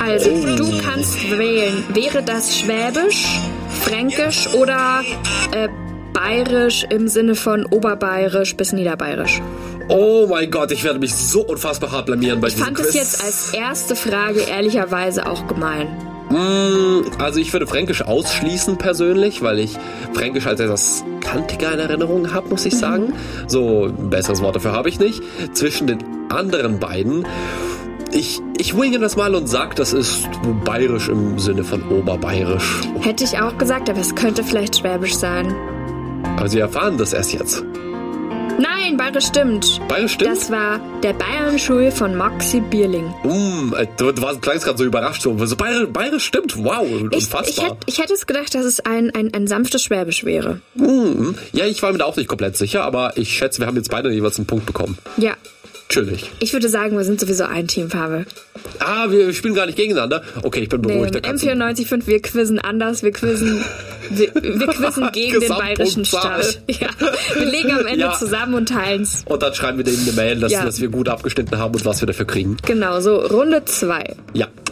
Also, du kannst wählen. Wäre das Schwäbisch, Fränkisch oder Bayerisch im Sinne von Oberbayerisch bis Niederbayerisch? Oh mein Gott, ich werde mich so unfassbar hart blamieren bei diesem Quiz. Ich fand es jetzt als erste Frage ehrlicherweise auch gemein. Also ich würde Fränkisch ausschließen persönlich, weil ich Fränkisch als etwas kantiger in Erinnerung habe, muss ich sagen. So, ein besseres Wort dafür habe ich nicht. Zwischen den anderen beiden, ich winge das mal und sag, das ist bayerisch im Sinne von Oberbayerisch. Hätte ich auch gesagt, aber es könnte vielleicht Schwäbisch sein. Aber Sie erfahren das erst jetzt. Nein, Bayerisch stimmt. Bayerisch stimmt? Das war der Bayernschul von Maxi Bierling. Du klangst gerade so überrascht. So Bayerisch stimmt, wow, unfassbar. Ich hätte es gedacht, dass es ein sanftes Schwäbisch wäre. Ja, ich war mir da auch nicht komplett sicher, aber ich schätze, wir haben jetzt beide jeweils einen Punkt bekommen. Ja. Chillig. Ich würde sagen, wir sind sowieso ein Team, Pavel. Wir spielen gar nicht gegeneinander. Okay, ich bin beruhigt. M94.5, wir quizzen anders. Wir quizzen gegen den bayerischen Start. Ja, wir legen am Ende zusammen und teilen's. Und dann schreiben wir denen eine Mail, dass wir gut abgeschnitten haben und was wir dafür kriegen. Genau, so Runde 2. Ja.